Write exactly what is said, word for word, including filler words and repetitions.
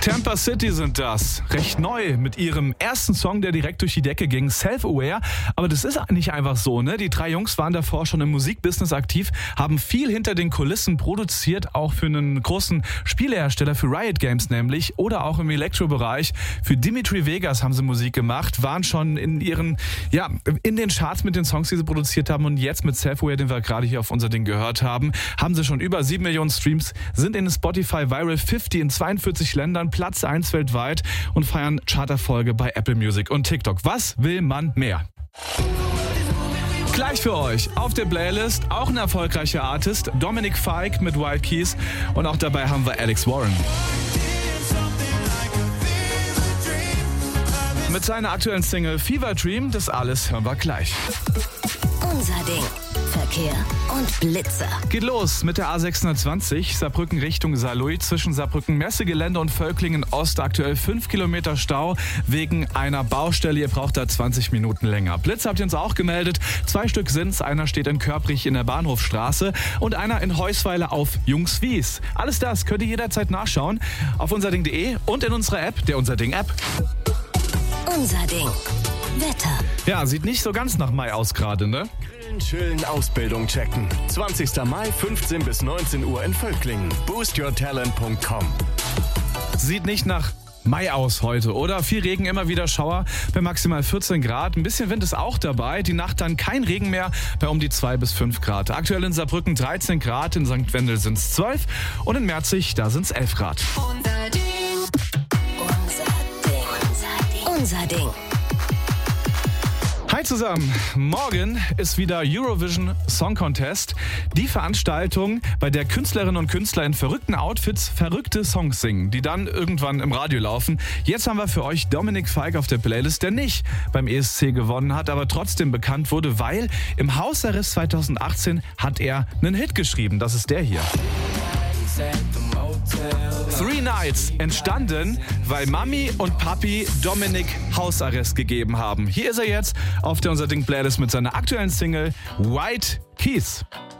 Tampa City sind das. Recht neu mit ihrem ersten Song, der direkt durch die Decke ging, Self-Aware. Aber das ist nicht einfach so, ne? Die drei Jungs waren davor schon im Musikbusiness aktiv, haben viel hinter den Kulissen produziert, auch für einen großen Spielehersteller, für Riot Games nämlich, oder auch im Elektrobereich. Für Dimitri Vegas haben sie Musik gemacht, waren schon in ihren, ja, in den Charts mit den Songs, die sie produziert haben, und jetzt mit Self-Aware, den wir gerade hier auf unser Ding gehört haben, haben sie schon über sieben Millionen Streams, sind in den Spotify Viral fünfzig in zweiundvierzig Ländern, Platz eins weltweit und feiern Charterfolge bei Apple Music und TikTok. Was will man mehr? Gleich für euch auf der Playlist auch ein erfolgreicher Artist, Dominic Fike mit Wild Keys, und auch dabei haben wir Alex Warren. Mit seiner aktuellen Single Fever Dream, das alles hören wir gleich. Unser Ding. Verkehr und Blitzer. Geht los mit der A sechshundertzwanzig, Saarbrücken Richtung Saarlouis, zwischen Saarbrücken Messegelände und Völklingen Ost aktuell fünf Kilometer Stau wegen einer Baustelle. Ihr braucht da zwanzig Minuten länger. Blitz habt ihr uns auch gemeldet. Zwei Stück sind's. Einer steht in Körbrich in der Bahnhofstraße und einer in Heusweiler auf Jungswies. Alles das könnt ihr jederzeit nachschauen auf unserding punkt de und in unserer App, der Unser Ding App. Unser Ding. Wetter. Ja, sieht nicht so ganz nach Mai aus gerade, ne? Chillen, Ausbildung checken. zwanzigster Mai, fünfzehn bis neunzehn Uhr in Völklingen. boost your talent punkt com. Sieht nicht nach Mai aus heute, oder? Viel Regen, immer wieder Schauer bei maximal vierzehn Grad. Ein bisschen Wind ist auch dabei. Die Nacht dann kein Regen mehr bei um die zwei bis fünf Grad. Aktuell in Saarbrücken dreizehn Grad, in Sankt Wendel sind es zwölf und in Merzig, da sind es elf Grad. Unser Ding. Unser Ding. Unser Ding. Hi zusammen, morgen ist wieder Eurovision Song Contest, die Veranstaltung, bei der Künstlerinnen und Künstler in verrückten Outfits verrückte Songs singen, die dann irgendwann im Radio laufen. Jetzt haben wir für euch Dominic Fike auf der Playlist, der nicht beim E S C gewonnen hat, aber trotzdem bekannt wurde, weil im Hausarrest zweitausendachtzehn hat er einen Hit geschrieben. Das ist der hier. Three Nights, entstanden, weil Mami und Papi Dominic Hausarrest gegeben haben. Hier ist er jetzt auf der Unser Ding Playlist mit seiner aktuellen Single White Keys.